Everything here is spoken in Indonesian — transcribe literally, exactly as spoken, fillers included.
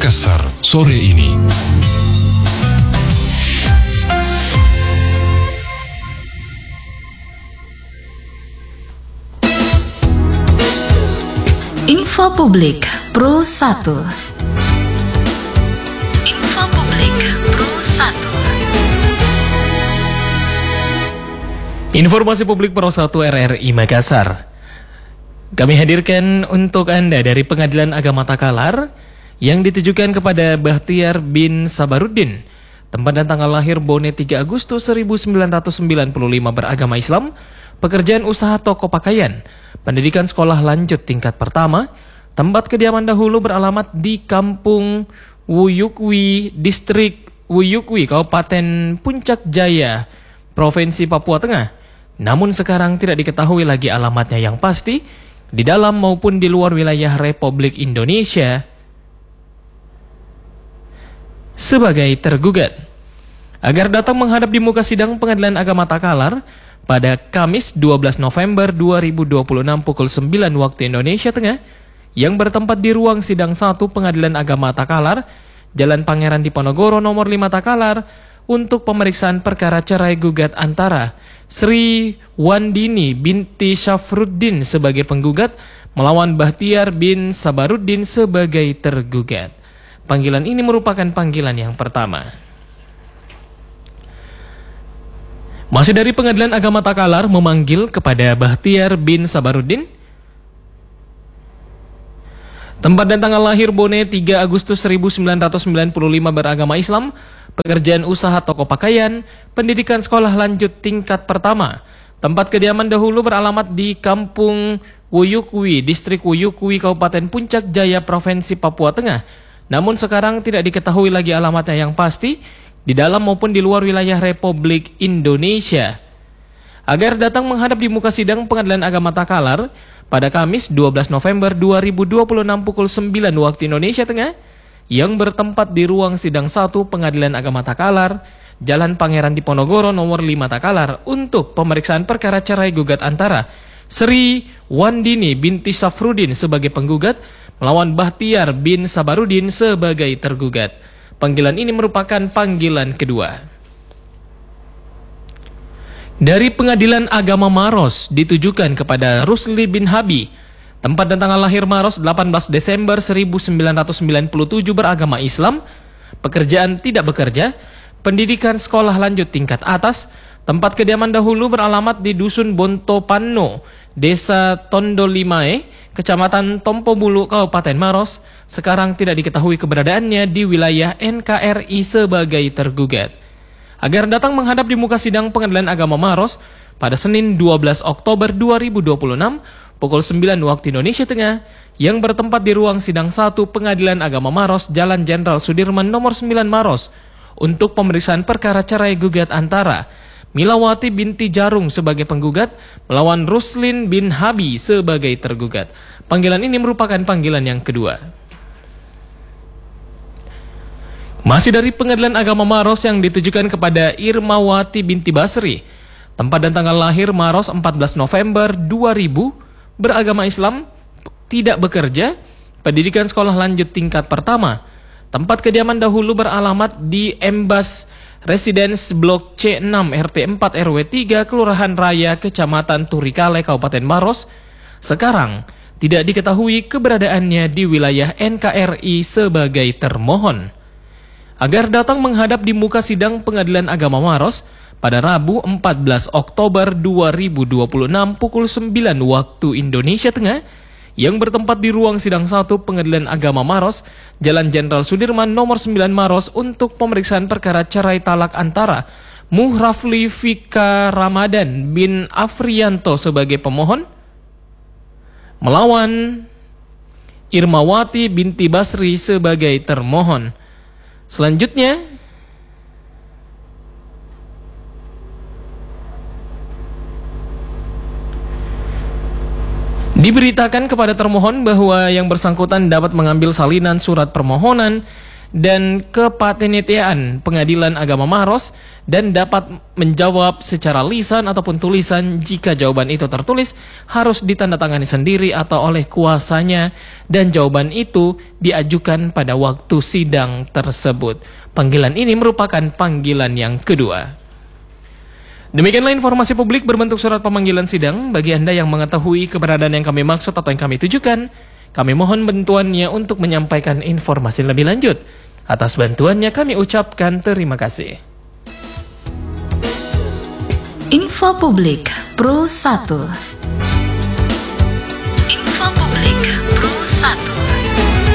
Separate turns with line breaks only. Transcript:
Makassar sore ini.
Info Publik Pro satu. Info Publik Pro satu.
Informasi Publik Pro satu R R I Makassar. Kami hadirkan untuk Anda dari Pengadilan Agama Takalar yang ditujukan kepada Bahtiar bin Sabaruddin, tempat dan tanggal lahir Bone tiga Agustus seribu sembilan ratus sembilan puluh lima, beragama Islam, pekerjaan usaha toko pakaian, pendidikan sekolah lanjut tingkat pertama, tempat kediaman dahulu beralamat di Kampung Wuyukwi, Distrik Wuyukwi, Kabupaten Puncak Jaya, Provinsi Papua Tengah. Namun sekarang tidak diketahui lagi alamatnya yang pasti di dalam maupun di luar wilayah Republik Indonesia sebagai tergugat. Agar datang menghadap di muka sidang Pengadilan Agama Takalar pada Kamis dua belas November dua ribu dua puluh enam pukul sembilan waktu Indonesia Tengah yang bertempat di ruang sidang satu Pengadilan Agama Takalar, Jalan Pangeran Diponegoro nomor lima Takalar, untuk pemeriksaan perkara cerai gugat antara Sri Wandini binti Syafruddin sebagai penggugat melawan Bahtiar bin Sabaruddin sebagai tergugat. Panggilan ini merupakan panggilan yang pertama. Masih dari Pengadilan Agama Takalar memanggil kepada Bahtiar bin Sabaruddin, tempat dan tanggal lahir Bone tiga Agustus seribu sembilan ratus sembilan puluh lima, beragama Islam, pekerjaan usaha toko pakaian, pendidikan sekolah lanjut tingkat pertama, tempat kediaman dahulu beralamat di Kampung Wuyukwi, Distrik Wuyukwi, Kabupaten Puncak Jaya, Provinsi Papua Tengah. Namun sekarang tidak diketahui lagi alamatnya yang pasti di dalam maupun di luar wilayah Republik Indonesia. Agar datang menghadap di muka sidang Pengadilan Agama Takalar pada Kamis dua belas November dua ribu dua puluh enam pukul sembilan waktu Indonesia Tengah yang bertempat di ruang sidang satu Pengadilan Agama Takalar, Jalan Pangeran Diponegoro nomor lima Takalar, untuk pemeriksaan perkara cerai gugat antara Sri Wandini binti Syafruddin sebagai penggugat melawan Bahtiar bin Sabaruddin sebagai tergugat. Panggilan ini merupakan panggilan kedua. Dari Pengadilan Agama Maros ditujukan kepada Rusli bin Habi, tempat dan tanggal lahir Maros delapan belas Desember seribu sembilan ratus sembilan puluh tujuh, beragama Islam, pekerjaan tidak bekerja, pendidikan sekolah lanjut tingkat atas, tempat kediaman dahulu beralamat di Dusun Bontopanno, Desa Tondolimae, Kecamatan Tompobulu, Kabupaten Maros. Sekarang tidak diketahui keberadaannya di wilayah N K R I sebagai tergugat. Agar datang menghadap di muka sidang Pengadilan Agama Maros pada Senin dua belas Oktober dua ribu dua puluh enam pukul sembilan waktu Indonesia Tengah yang bertempat di ruang sidang satu Pengadilan Agama Maros, Jalan Jenderal Sudirman nomor sembilan Maros, untuk pemeriksaan perkara cerai gugat antara Milawati binti Jarung sebagai penggugat melawan Ruslin bin Habi sebagai tergugat. Panggilan ini merupakan panggilan yang kedua. Masih dari Pengadilan Agama Maros yang ditujukan kepada Irmawati binti Basri, tempat dan tanggal lahir Maros empat belas November dua ribu, beragama Islam, tidak bekerja, pendidikan sekolah lanjut tingkat pertama, tempat kediaman dahulu beralamat di Embas Residence Blok C enam R T empat R W tiga Kelurahan Raya, Kecamatan Turikale, Kabupaten Maros. Sekarang tidak diketahui keberadaannya di wilayah N K R I sebagai termohon. Agar datang menghadap di muka sidang Pengadilan Agama Maros pada Rabu empat belas Oktober dua ribu dua puluh enam pukul sembilan waktu Indonesia Tengah yang bertempat di ruang sidang satu Pengadilan Agama Maros, Jalan Jenderal Sudirman nomor sembilan Maros, untuk pemeriksaan perkara cerai talak antara Muhrafli Fika Ramadan bin Afrianto sebagai pemohon melawan Irmawati binti Basri sebagai termohon. Selanjutnya, diberitakan kepada termohon bahwa yang bersangkutan dapat mengambil salinan surat permohonan dan kepanitiaan Pengadilan Agama Maros dan dapat menjawab secara lisan ataupun tulisan. Jika jawaban itu tertulis, harus ditandatangani sendiri atau oleh kuasanya dan jawaban itu diajukan pada waktu sidang tersebut. Panggilan ini merupakan panggilan yang kedua. Demikianlah informasi publik berbentuk surat pemanggilan sidang. Bagi Anda yang mengetahui keberadaan yang kami maksud atau yang kami tujukan, kami mohon bantuannya untuk menyampaikan informasi lebih lanjut. Atas bantuannya kami ucapkan terima kasih.
Info Publik Pro satu. Info Publik Pro satu.